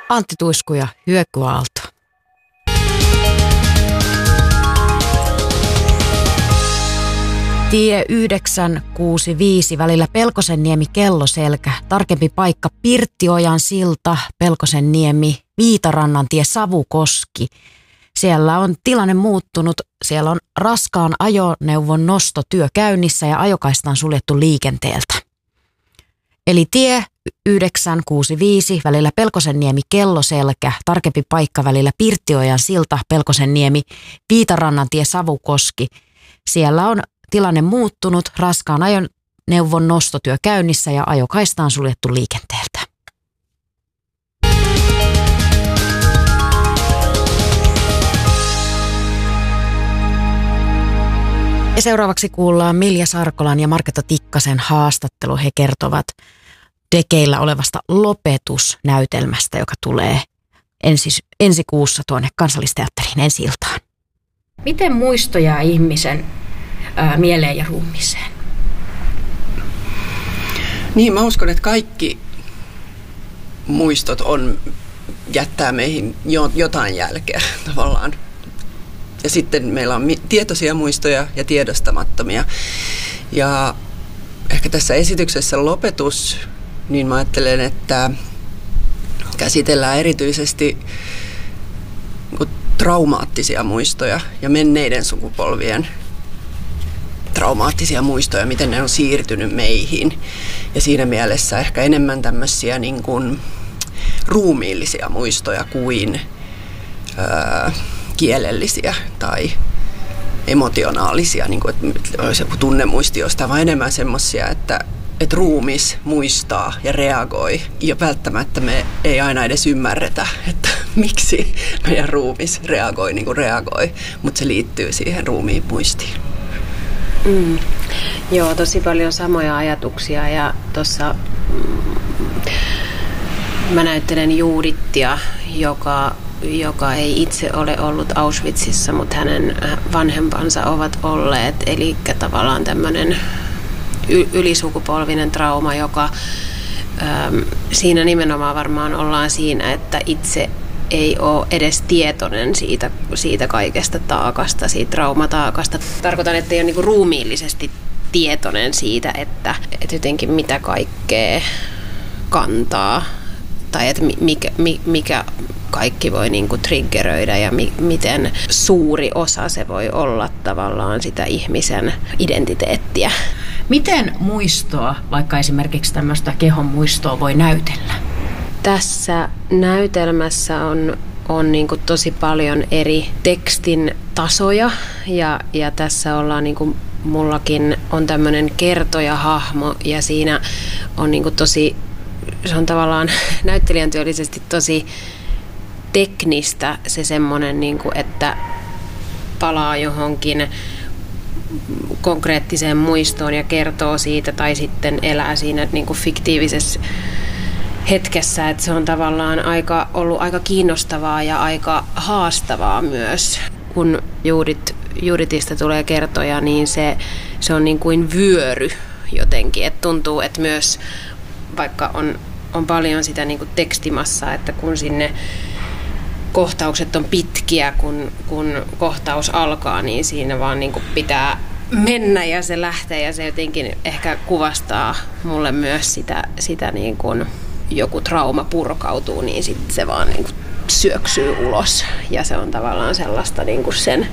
Antti Tuisku ja Hyöky Aalto. Tie 965 välillä Pelkosenniemi-Kelloselkä, tarkempi paikka Pirttiojan silta, Pelkosenniemi, Viitarannantie, Savukoski. Siellä on tilanne muuttunut, siellä on raskaan ajoneuvon nostotyö käynnissä ja ajokaista on suljettu liikenteeltä. Eli tie 965 välillä Pelkosenniemi-Kelloselkä, tarkempi paikka välillä Pirttiojan silta, Pelkosenniemi, Viitarannantie, Savukoski. Siellä on tilanne muuttunut, raskaan ajoneuvon nostotyö käynnissä ja ajokaista on suljettu liikenteeltä. Ja seuraavaksi kuullaan Milja Sarkolan ja Marketa Tikkasen haastattelu. He kertovat tekeillä olevasta lopetusnäytelmästä, joka tulee ensi kuussa tuonne Kansallisteatteriin ensi-iltaan. Miten muisto jää ihmisen mieleen ja ruumiiseen? Niin, mä uskon, että kaikki muistot jättää meihin jotain jälkeä tavallaan. Ja sitten meillä on tietoisia muistoja ja tiedostamattomia. Ja ehkä tässä esityksessä lopetus, niin mä ajattelen, että käsitellään erityisesti traumaattisia muistoja ja menneiden sukupolvien traumaattisia muistoja, miten ne on siirtynyt meihin. Ja siinä mielessä ehkä enemmän tämmöisiä niin kuin ruumiillisia muistoja kuin kielellisiä tai emotionaalisia, niin kuin, että olisi joku tunnemuisti jostain, vaan enemmän semmoisia, että ruumis muistaa ja reagoi. Ja välttämättä me ei aina edes ymmärretä, että miksi meidän ruumis reagoi niin kuin reagoi, mutta se liittyy siihen ruumiin muistiin. Joo, tosi paljon samoja ajatuksia ja tuossa mä näyttelen Judithia, joka ei itse ole ollut Auschwitzissa, mutta hänen vanhempansa ovat olleet. Eli tavallaan tämmöinen ylisukupolvinen trauma, joka siinä nimenomaan varmaan ollaan siinä, että itse ei ole edes tietoinen siitä kaikesta taakasta, siitä traumataakasta. Tarkoitan, että ei ole niinku ruumiillisesti tietoinen siitä, että jotenkin mitä kaikkea kantaa tai että mikä kaikki voi niinku triggeröidä ja miten suuri osa se voi olla tavallaan sitä ihmisen identiteettiä. Miten muistoa, vaikka esimerkiksi tämmöistä kehon muistoa, voi näytellä? Tässä näytelmässä on niinku tosi paljon eri tekstin tasoja ja tässä ollaan niinku, mullakin on tämmöinen kertojahahmo ja siinä on niinku tosi, se on tavallaan näyttelijän työllisesti tosi teknistä se semmoinen, niinku, että palaa johonkin konkreettiseen muistoon ja kertoo siitä tai sitten elää siinä niinku fiktiivisessä hetkessä, että se on tavallaan ollut aika kiinnostavaa ja aika haastavaa myös. Kun Judithista tulee kertoja, niin se on niin kuin vyöry jotenkin. Et tuntuu, että myös vaikka on paljon sitä niin kuin tekstimassaa, että kun sinne kohtaukset on pitkiä, kun kohtaus alkaa, niin siinä vaan niin kuin pitää mennä ja se lähtee ja se jotenkin ehkä kuvastaa mulle myös sitä niin kuin joku trauma purkautuu, niin sitten se vaan niin kuin syöksyy ulos. Ja se on tavallaan sellaista niin kuin sen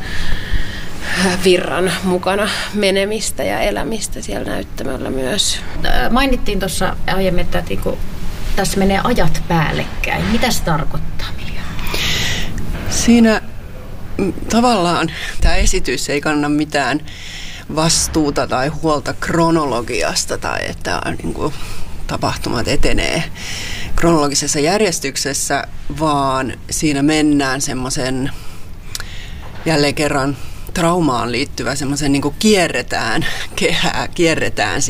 virran mukana menemistä ja elämistä siellä näyttämällä myös. Mainittiin tuossa aiemmin, että tässä menee ajat päällekkäin. Mitä se tarkoittaa, Milja? Siinä tavallaan tämä esitys ei kanna mitään vastuuta tai huolta kronologiasta tai että niin kuin tapahtumat etenee kronologisessa järjestyksessä, vaan siinä mennään semmoisen jälleen kerran traumaan liittyvä semmoisen niin kuin kierretään